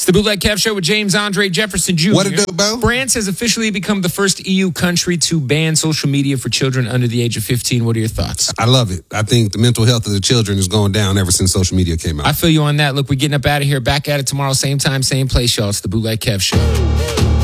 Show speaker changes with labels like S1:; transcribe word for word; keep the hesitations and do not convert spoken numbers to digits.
S1: It's the Bootleg Kev Show with James Andre Jefferson Junior
S2: What it do, Bo?
S1: France has officially become the first E U country to ban social media for children under the age of fifteen. What are your thoughts?
S2: I love it. I think the mental health of the children is going down ever since social media came out.
S1: I feel you on that. Look, we're getting up out of here. Back at it tomorrow, same time, same place, y'all. It's the Bootleg Kev Show.